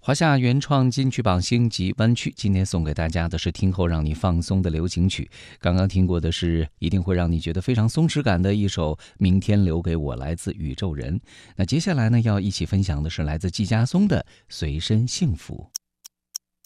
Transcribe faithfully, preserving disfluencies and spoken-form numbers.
华夏原创金曲榜星级湾区，今天送给大家的是听后让你放松的流行曲。刚刚听过的是一定会让你觉得非常松弛感的一首《明天留给我》，来自宇宙人。那接下来呢，要一起分享的是来自季家松的《随身幸福》。